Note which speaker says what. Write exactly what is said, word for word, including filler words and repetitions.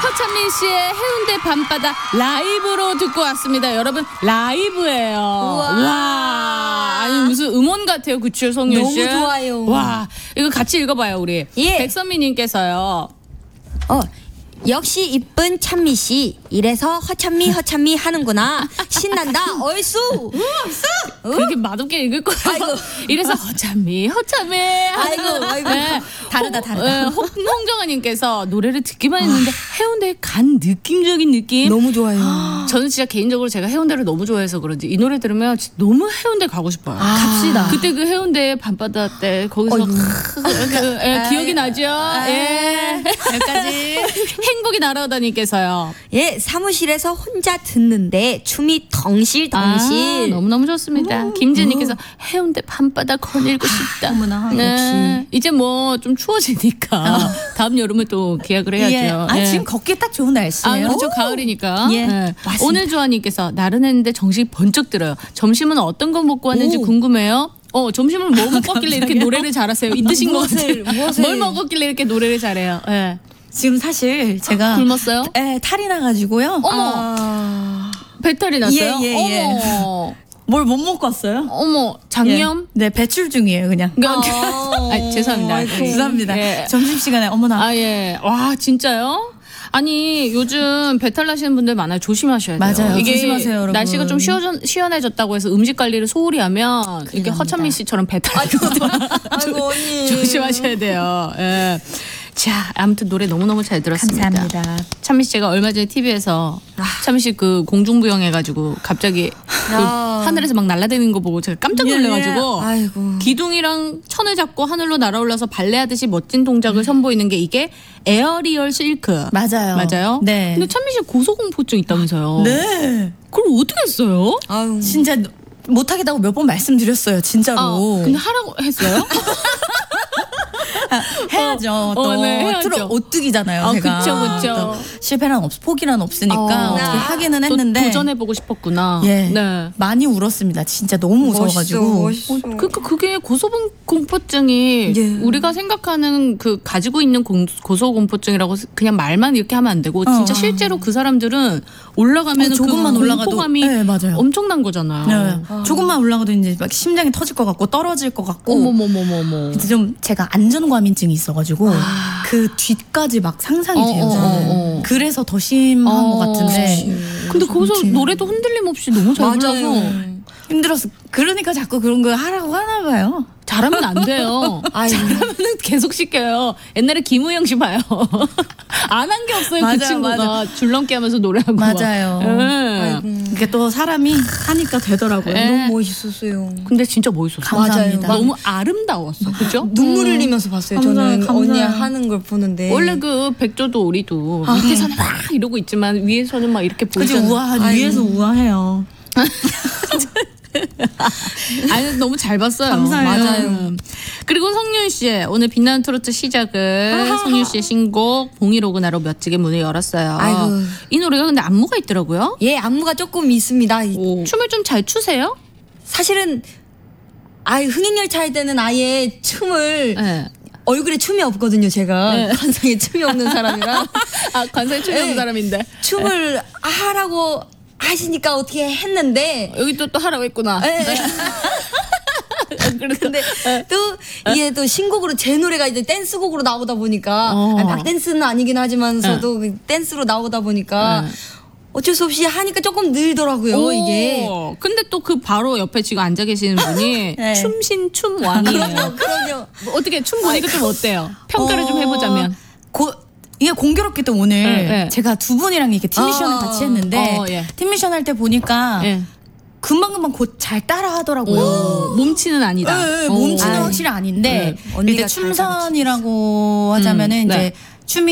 Speaker 1: 허찬민 씨의 해운대 밤바다 라이브로 듣고 왔습니다. 여러분 라이브예요.
Speaker 2: 우와.
Speaker 1: 와, 아니 무슨 음원 같아요, 그쵸, 성윤 씨?
Speaker 2: 너무 좋아요.
Speaker 1: 와, 이거 같이 읽어봐요, 우리.
Speaker 2: 예.
Speaker 1: 백선미님께서요.
Speaker 2: 어. 역시 이쁜 찬미 씨. 이래서 허찬미 허찬미 하는구나. 신난다. 얼쑤.
Speaker 1: 그렇게 맛없게 읽을 거예요.
Speaker 2: 아이고.
Speaker 1: 이래서 허찬미 허찬미.
Speaker 2: 아이고, 아이고. 다르다, 다르다.
Speaker 1: 네, 홍정아님께서 노래를 듣기만 했는데 해운대에 간 느낌적인 느낌.
Speaker 2: 너무 좋아요.
Speaker 1: 저는 진짜 개인적으로 제가 해운대를 너무 좋아해서 그런지 이 노래 들으면 진짜 너무 해운대 가고 싶어요.
Speaker 2: 아. 갑시다.
Speaker 1: 그때 그 해운대 밤바다 때 거기서 크, 그, 예, 기억이 나죠. 예.
Speaker 2: 여기까지.
Speaker 1: 행복이 날아오다님께서요.
Speaker 2: 예, 사무실에서 혼자 듣는데 춤이 덩실덩실.
Speaker 1: 아, 너무너무 좋습니다. 김지은님께서 해운대 밤바다 거닐고 싶다.
Speaker 2: 어머나,
Speaker 1: 네.
Speaker 2: 역시.
Speaker 1: 이제 뭐 좀 추워지니까 다음 여름에 또 기약을 해야죠.
Speaker 3: 예. 아,
Speaker 1: 예.
Speaker 3: 지금 걷기 딱 좋은 날씨예요.
Speaker 1: 아, 그렇죠. 가을이니까.
Speaker 3: 예,
Speaker 1: 네.
Speaker 3: 맞습니다.
Speaker 1: 오늘 조아님께서 나른했는데 정신이 번쩍 들어요. 점심은 어떤 거 먹고 왔는지
Speaker 2: 오.
Speaker 1: 궁금해요. 어, 점심을 뭐 먹고 왔길래 이렇게 노래를 잘하세요? 힘드신 것 같아요.
Speaker 2: 무엇을, 무엇을.
Speaker 1: 뭘 먹었길래 이렇게 노래를 잘해요? 예.
Speaker 3: 지금 사실 제가
Speaker 1: 굶었어요?
Speaker 3: 예, 탈이 나가지고요.
Speaker 1: 어머.
Speaker 2: 아.
Speaker 1: 배탈이 났어요?
Speaker 3: 예, 예, 예.
Speaker 1: 어머.
Speaker 3: 뭘 못 먹고 왔어요?
Speaker 1: 어머. 장염?
Speaker 3: 예. 네, 배출 중이에요, 그냥.
Speaker 1: 아, 죄송합니다.
Speaker 2: 아이고.
Speaker 1: 예.
Speaker 3: 죄송합니다.
Speaker 1: 예.
Speaker 3: 점심시간에 어머나.
Speaker 1: 아, 예. 와, 진짜요? 아니, 요즘 배탈 나시는 분들 많아요. 조심하셔야 돼요.
Speaker 3: 맞아요.
Speaker 1: 이게
Speaker 3: 조심하세요, 여러분.
Speaker 1: 날씨가 좀 시원, 시원해졌다고 해서 음식 관리를 소홀히 하면 이렇게
Speaker 3: 납니다.
Speaker 1: 허찬민 씨처럼 배탈
Speaker 2: 아이고, 언니.
Speaker 1: 조심하셔야 돼요. 예. 자, 아무튼 노래 너무너무 잘 들었습니다.
Speaker 3: 감사합니다.
Speaker 1: 찬민 씨가 얼마 전에 티비에서 찬민 씨 그 공중부양 해가지고 갑자기 그
Speaker 2: 야.
Speaker 1: 하늘에서 막 날아다니는 거 보고 제가 깜짝
Speaker 3: 예,
Speaker 1: 놀래가지고
Speaker 2: 예. 아이고.
Speaker 1: 기둥이랑 천을 잡고 하늘로 날아올라서 발레하듯이 멋진 동작을 선보이는 게 이게 에어리얼 실크.
Speaker 3: 맞아요.
Speaker 1: 맞아요?
Speaker 3: 네.
Speaker 1: 근데 찬민 씨 고소공포증 있다면서요?
Speaker 3: 네.
Speaker 1: 그걸 어떻게 했어요?
Speaker 2: 아유.
Speaker 3: 진짜 못하겠다고 몇 번 말씀드렸어요, 진짜로.
Speaker 1: 아, 근데 하라고 했어요?
Speaker 3: 아, 해야죠.
Speaker 1: 어,
Speaker 3: 또
Speaker 1: 어, 네, 해야죠.
Speaker 3: 트로 오뚜기잖아요.
Speaker 1: 아,
Speaker 3: 제가.
Speaker 1: 그쵸, 그쵸.
Speaker 3: 또 실패란 없, 포기란 없으니까
Speaker 1: 어.
Speaker 3: 어. 떻게 하기는
Speaker 1: 또
Speaker 3: 했는데.
Speaker 1: 도전해보고 싶었구나.
Speaker 3: 예.
Speaker 1: 네.
Speaker 3: 많이 울었습니다. 진짜 너무 무서워가지고.
Speaker 2: 멋있어, 멋있어.
Speaker 1: 그러니까 그게 고소공포증이
Speaker 2: 예.
Speaker 1: 우리가 생각하는 그 가지고 있는 공- 고소공포증이라고 그냥 말만 이렇게 하면 안 되고 진짜
Speaker 3: 어.
Speaker 1: 실제로 그 사람들은 올라가면
Speaker 3: 어, 조금만
Speaker 1: 그
Speaker 3: 올라가도-
Speaker 1: 공포감이
Speaker 3: 네, 맞아요.
Speaker 1: 엄청난 거잖아요.
Speaker 3: 네. 조금만 올라가도 이제 막 심장이 터질 것 같고 떨어질 것 같고.
Speaker 1: 어머머머머머.
Speaker 3: 이제 좀 제가 안전과민증이 있어가지고 그 뒤까지 막 상상이
Speaker 1: 어,
Speaker 3: 돼요.
Speaker 1: 어,
Speaker 3: 저는.
Speaker 1: 어, 어.
Speaker 3: 그래서 더 심한
Speaker 1: 어,
Speaker 3: 것 같은데.
Speaker 1: 근데 거기서
Speaker 3: 그렇지.
Speaker 1: 노래도 흔들림 없이 너무 잘 불러서
Speaker 2: 맞아요.
Speaker 3: 힘들었어. 그러니까 자꾸 그런 거 하라고 하나 봐요.
Speaker 1: 잘하면 안 돼요.
Speaker 2: 아유.
Speaker 1: 잘하면 계속 시켜요. 옛날에 김우영 씨 봐요. 안 한 게 없어요. 그
Speaker 3: 맞아,
Speaker 1: 친구가
Speaker 3: 맞아.
Speaker 1: 줄넘기 하면서 노래하고 막.
Speaker 3: 맞아요.
Speaker 1: 예.
Speaker 3: 이게 또 사람이 하니까 되더라고요.
Speaker 1: 예.
Speaker 2: 너무 멋있었어요.
Speaker 1: 근데 진짜 멋있었어.
Speaker 3: 감사합니다.
Speaker 2: 맞아요.
Speaker 1: 너무 아름다웠어. 그죠?
Speaker 2: 눈물 흘리면서 봤어요.
Speaker 3: 감사해요,
Speaker 2: 저는
Speaker 3: 감사해요.
Speaker 2: 언니 하는 걸 보는데.
Speaker 1: 원래 그 백조도 우리도 밑에서는 막 이러고 있지만 위에서는 막 이렇게
Speaker 3: 그죠,
Speaker 1: 보이잖아.
Speaker 3: 우아한
Speaker 2: 아이고.
Speaker 3: 위에서 우아해요.
Speaker 1: 아니 너무 잘 봤어요.
Speaker 3: 감사해요.
Speaker 1: 맞아요. 그리고 성윤 씨 오늘 빛나는 트로트 시작을 성윤 씨의 신곡 봉이로그나로 멋지게 문을 열었어요.
Speaker 2: 아이고.
Speaker 1: 이 노래가 근데 안무가 있더라고요.
Speaker 2: 예, 안무가 조금 있습니다. 이-
Speaker 1: 춤을 좀 잘 추세요?
Speaker 2: 사실은 아예 흥행열차 할 때는 아예 춤을
Speaker 1: 네.
Speaker 2: 얼굴에 춤이 없거든요. 제가
Speaker 1: 네.
Speaker 2: 관상에 춤이 없는 사람이라
Speaker 1: 아 관사에 춤이 없는
Speaker 2: 네.
Speaker 1: 사람인데
Speaker 2: 춤을 하라고 하시니까 어떻게 했는데
Speaker 1: 여기 또 또 하라고 했구나.
Speaker 2: 예, 예.
Speaker 1: 그래서
Speaker 2: 근데 또 이게 또 신곡으로 제 노래가 이제 댄스곡으로 나오다 보니까
Speaker 1: 어.
Speaker 2: 아니, 막 댄스는 아니긴 하지만서도 그 댄스로 나오다 보니까
Speaker 1: 네.
Speaker 2: 어쩔 수 없이 하니까 조금 늘더라고요.
Speaker 1: 오,
Speaker 2: 이게
Speaker 1: 근데 또 그 바로 옆에 지금 앉아 계시는 분이
Speaker 3: 네.
Speaker 1: 춤신 춤왕이에요.
Speaker 2: 그럼요, 그럼요.
Speaker 1: 뭐 어떻게 춤 보니까 좀 어때요? 평가를 좀
Speaker 3: 어,
Speaker 1: 해보자면.
Speaker 3: 고, 이게 공교롭게도 오늘
Speaker 1: 네, 네.
Speaker 3: 제가 두 분이랑 이렇게 팀 미션을
Speaker 2: 어,
Speaker 3: 같이 했는데
Speaker 1: 어, 예.
Speaker 3: 팀 미션 할 때 보니까
Speaker 1: 예.
Speaker 3: 금방금방 곧 잘 따라 하더라고요.
Speaker 1: 오, 몸치는 아니다.
Speaker 3: 네,
Speaker 1: 오.
Speaker 3: 몸치는
Speaker 2: 아이.
Speaker 3: 확실히 아닌데
Speaker 2: 언니가
Speaker 3: 일단
Speaker 2: 잘
Speaker 3: 춤선이라고 하자면은
Speaker 1: 음, 네.
Speaker 3: 이제